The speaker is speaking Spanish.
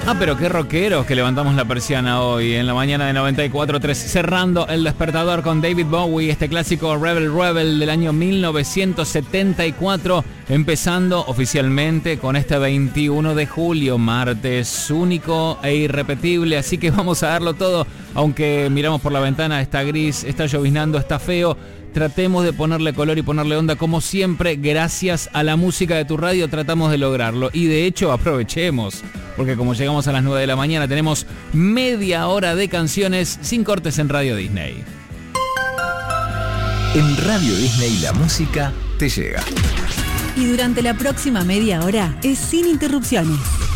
Pero qué rockeros que levantamos la persiana hoy en la mañana de 94.3, cerrando el despertador con David Bowie, este clásico Rebel Rebel del año 1974, empezando oficialmente con este 21 de julio, martes único e irrepetible, así que vamos a darlo todo, aunque miramos por la ventana, está gris, está lloviznando, está feo. Tratemos de ponerle color y ponerle onda como siempre, gracias a la música de tu radio tratamos de lograrlo y de hecho aprovechemos, porque como llegamos a las 9 de la mañana tenemos media hora de canciones sin cortes en Radio Disney. En Radio Disney la música te llega. Y durante la próxima media hora es sin interrupciones.